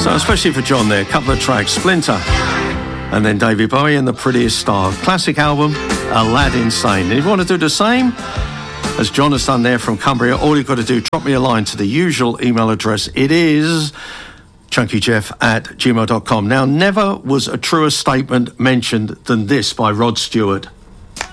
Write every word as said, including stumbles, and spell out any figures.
So especially for John there, a couple of tracks, Splinter, and then David Bowie and The Prettiest Star. Classic album, Aladdin Sane. And if you want to do the same as John has done there from Cumbria, all you've got to do, drop me a line to the usual email address. It is chunkyjeff at gmail dot com. Now, never was a truer statement mentioned than this by Rod Stewart.